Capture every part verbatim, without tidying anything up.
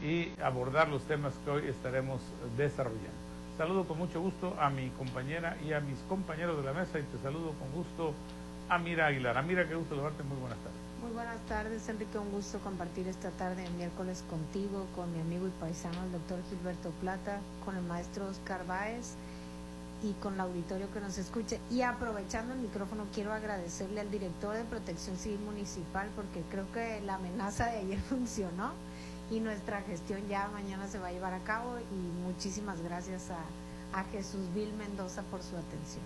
y abordar los temas que hoy estaremos desarrollando. Saludo con mucho gusto a mi compañera y a mis compañeros de la mesa y te saludo con gusto a Mira Aguilar. Amira, qué gusto saludarte, muy buenas tardes. Muy buenas tardes, Enrique, un gusto compartir esta tarde de miércoles contigo, con mi amigo y paisano, el doctor Gilberto Plata, con el maestro Oscar Báez y con el auditorio que nos escuche. Y aprovechando el micrófono, quiero agradecerle al director de Protección Civil Municipal, porque creo que la amenaza de ayer funcionó y nuestra gestión ya mañana se va a llevar a cabo, y muchísimas gracias a, a Jesús Vil Mendoza por su atención.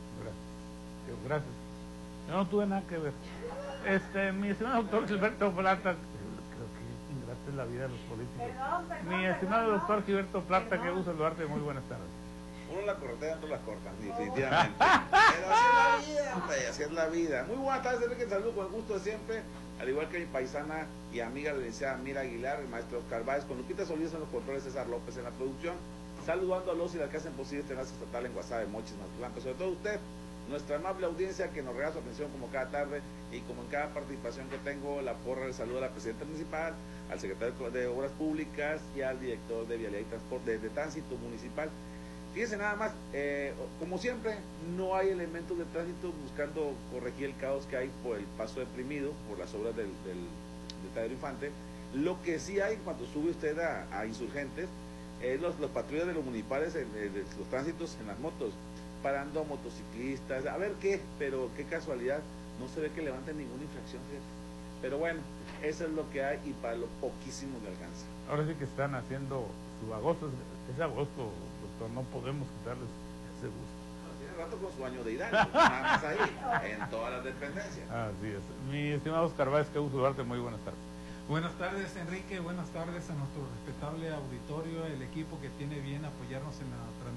Gracias. Gracias. Yo no tuve nada que ver. Este, mi estimado doctor Gilberto Plata, creo que ingrata es la vida de los políticos. Perdón, perdón, mi estimado perdón, doctor Gilberto Plata, perdón. qué gusto saludarte, muy buenas tardes. Uno la corretea, otro la cortan, definitivamente. Pero así es la vida, hombre, así es la vida. Muy buenas tardes, Enrique, saludo con el gusto de siempre, al igual que mi paisana y amiga la licenciada Mira Aguilar, el maestro Oscar Báez, con Lupita Solís en los controles, César López en la producción, saludando a los y las que hacen posible este enlace estatal en WhatsApp de Mochis Mazatlán, sobre todo usted, nuestra amable audiencia que nos regala su atención como cada tarde, y como en cada participación que tengo, la porra de saludo a la presidenta municipal, al secretario de Obras Públicas y al director de Vialidad y Transporte de, de Tránsito Municipal. Fíjense nada más, eh, como siempre, no hay elementos de tránsito buscando corregir el caos que hay por el paso deprimido, por las obras del, del, del Taller Infante. Lo que sí hay cuando sube usted a, a Insurgentes, es los, los patrullas de los municipales, en, en, en los tránsitos en las motos, parando a motociclistas, a ver qué, pero qué casualidad, no se ve que levanten ninguna infracción, fíjate. Pero bueno, eso es lo que hay y para lo poquísimo que alcanza. Ahora sí que están haciendo su agosto, es agosto, doctor, no podemos quitarles ese gusto. Tiene rato con su año de hidalgo, nada más ahí, en todas las dependencias. Así es. Mi estimado Oscar Báez, qué gusto saludarte, muy buenas tardes. Buenas tardes, Enrique, buenas tardes a nuestro respetable auditorio, el equipo que tiene bien apoyarnos en la transmisión